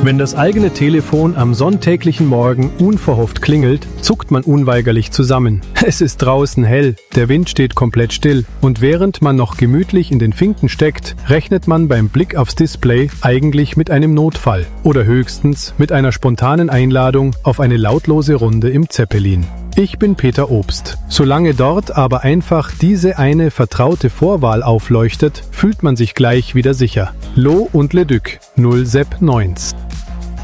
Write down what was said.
Wenn das eigene Telefon am sonntäglichen Morgen unverhofft klingelt, zuckt man unweigerlich zusammen. Es ist draußen hell, der Wind steht komplett still und während man noch gemütlich in den Finken steckt, rechnet man beim Blick aufs Display eigentlich mit einem Notfall oder höchstens mit einer spontanen Einladung auf eine lautlose Runde im Zeppelin. Ich bin Peter Obst. Solange dort aber einfach diese eine vertraute Vorwahl aufleuchtet, fühlt man sich gleich wieder sicher. Lo und Leduc, 0 Sepp 9.